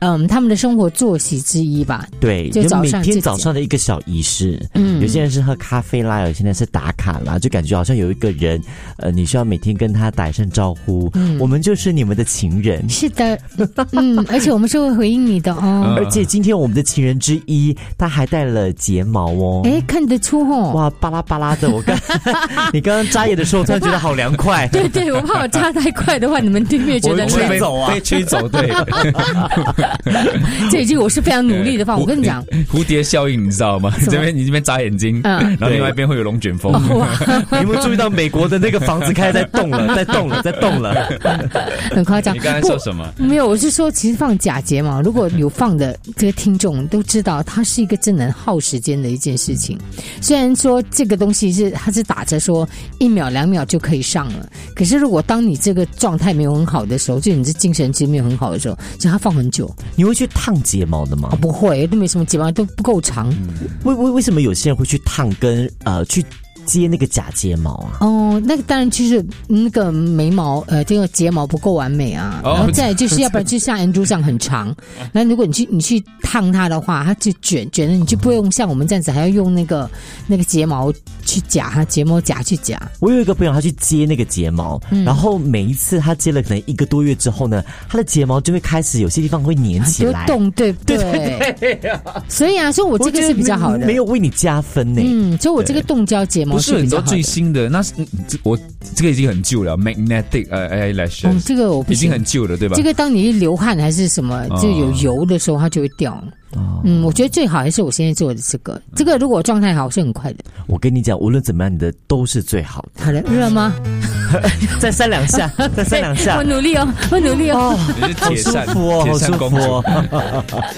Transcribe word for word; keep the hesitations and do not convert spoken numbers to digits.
嗯他们的生活作息之一吧。 对， 就早上每天早上的一个小仪式。 嗯， 有些人是喝咖啡啦，有些人是打卡啦，就感觉好像有一个人，呃，你需要每天跟他打一声招呼。嗯，我们就是你们的情人。 是的，嗯，而且我们是会回应你的哦。 而且今天我们的情人之一，他还戴了睫毛哦。 哎，看得出哦。 哇，巴拉巴拉的，我刚你刚刚眨眼的时候，突然觉得好凉快。 对对，我怕我眨太快的话，你们对面觉得我吹走啊， 被吹走，对。 这一句我是非常努力的放，我跟你讲， 蝴蝶效应你知道吗？这边你这边眨眼睛，嗯，然后另外一边会有龙卷风。 你有没有注意到美国的那个房子开始在动了，在动了，在动了， 很夸张。 你刚才说什么？ 没有，我是说，其实放假睫毛，如果有放的这个听众都知道，它是一个真能耗时间的一件事情。虽然说这个东西是它是打着说一秒两秒就可以上了，可是如果当你这个状态没有很好的时候，就你这精神其实没有很好的时候，就它放很久。 你会去烫睫毛的吗？ 哦、不会，都没什么睫毛，都不够长。 嗯、为为为什么有些人会去烫跟呃去接那个假睫毛啊？ 哦，那个当然就是那个眉毛呃这个睫毛不够完美啊，哦、然后再来就是要不然就像 Andrew 这样很长，那如果你去你去烫它的话，它就卷卷的，你就不用像我们这样子还要用那个那个睫毛去夹它，睫毛夹去夹。 我有一个朋友，他去接那个睫毛，嗯、然后每一次他接了可能一个多月之后呢，他的睫毛就会开始有些地方会粘起来， 就动，对不对？对对对所以啊，所以我这个是比较好的， 没有为你加分呢。 嗯，所以我这个冻胶睫毛不是很多最新的，那是我这个已经很旧了 ，magnetic 呃 eyelashes， 嗯，这个我不已经很旧了，对吧？ 这个当你一流汗还是什么，就有油的时候，它就会掉。哦、嗯，我觉得最好还是我现在做的这个，这个如果状态好是很快的。 我跟你讲，无论怎么样，你的都是最好的。 好的，热吗？ 再扇两下，再扇两下。 我努力哦，我努力哦。 你是铁扇， 好舒服哦，好舒服哦。